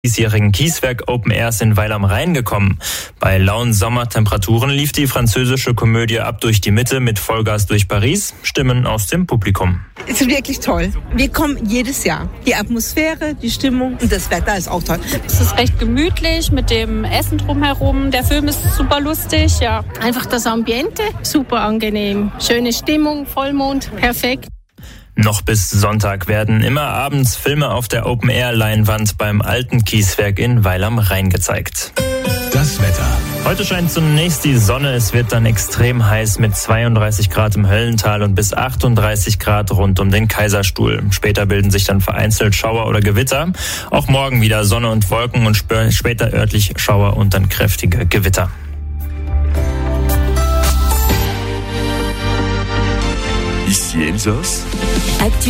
diesjährigen Kieswerk Open Airs in Weil am Rhein gekommen. Bei lauen Sommertemperaturen lief die französische Komödie ab durch die Mitte mit Vollgas durch Paris. Stimmen aus dem Publikum. Es ist wirklich toll. Wir kommen jedes Jahr. Die Atmosphäre, die Stimmung und das Wetter ist auch toll. Es ist recht gemütlich mit dem Essen drumherum. Der Film ist super lustig, ja. Einfach das Ambiente, super angenehm. Schöne Stimmung, Vollmond, perfekt. Noch bis Sonntag werden immer abends Filme auf der Open-Air-Leinwand beim alten Kieswerk in Weil am Rhein gezeigt. Das Wetter. Heute scheint zunächst die Sonne. Es wird dann extrem heiß mit 32 Grad im Höllental und bis 38 Grad rund um den Kaiserstuhl. Später bilden sich dann vereinzelt Schauer oder Gewitter. Auch morgen wieder Sonne und Wolken und später örtlich Schauer und dann kräftige Gewitter. Ici Elsace.